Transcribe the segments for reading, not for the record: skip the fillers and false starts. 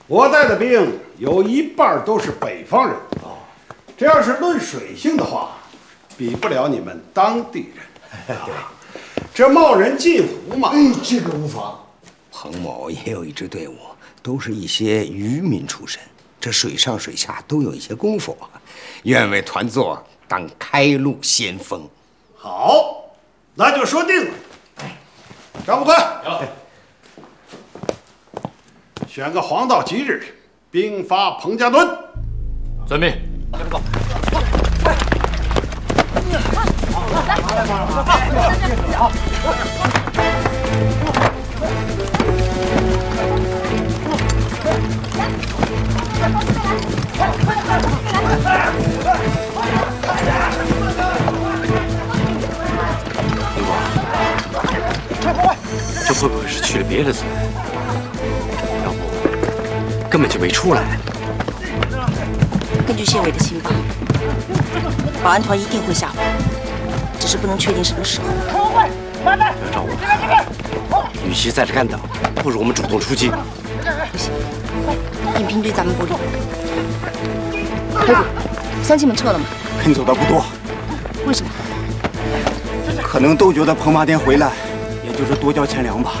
我带的兵有一半都是北方人啊。这要是论水性的话，比不了你们当地人。对，这贸然进湖嘛， 这个无妨。 彭某也有一支队伍，都是一些渔民出身，这水上水下都有一些功夫，愿为团座当开路先锋。 好，那就说定了。张副官，选个黄道吉日，兵发彭家墩。 遵命。 这会不会是去了别的村？要不根本就没出来？ 根据县委的情报，保安团一定会下湖，只是不能确定什么时候。 不要找我，与其在这干等，不如我们主动出击。 不行，应聘对咱们不利。黑谷，乡亲们撤了吗？ 肯走的不多。 为什么？ 可能都觉得彭麻店回来，也就是多交钱粮吧。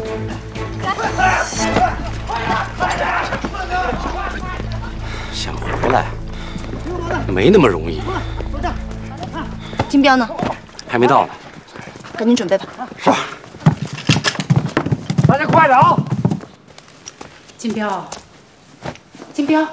想回来，没那么容易。 金彪呢？ 还没到呢。 赶紧准备吧。 是。 大家快点啊！ 金彪，金彪，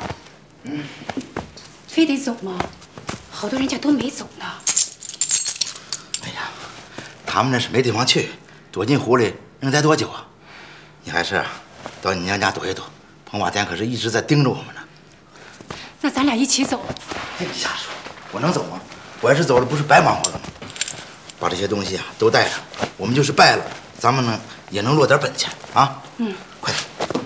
非得走吗？好多人家都没走呢。 哎呀，他们那是没地方去，躲进湖里能待多久啊？你还是到你娘家躲一躲，彭麻店可是一直在盯着我们呢。 那咱俩一起走。 这瞎说，我能走吗？我要是走了，不是白忙活了吗？把这些东西啊都带上，我们就是败了，咱们呢也能落点本钱啊。 嗯。